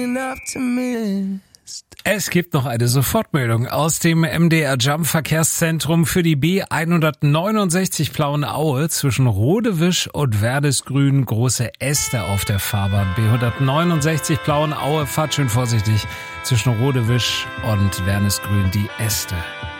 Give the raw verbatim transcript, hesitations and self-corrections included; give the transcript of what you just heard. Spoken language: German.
Es gibt noch eine Sofortmeldung aus dem M D R Jump Verkehrszentrum für die B hundertneunundsechzig Plauen-Aue zwischen Rodewisch und Werdesgrün. Große Äste auf der Fahrbahn. B hundertneunundsechzig Plauen-Aue, fahrt schön vorsichtig zwischen Rodewisch und Werdesgrün die Äste.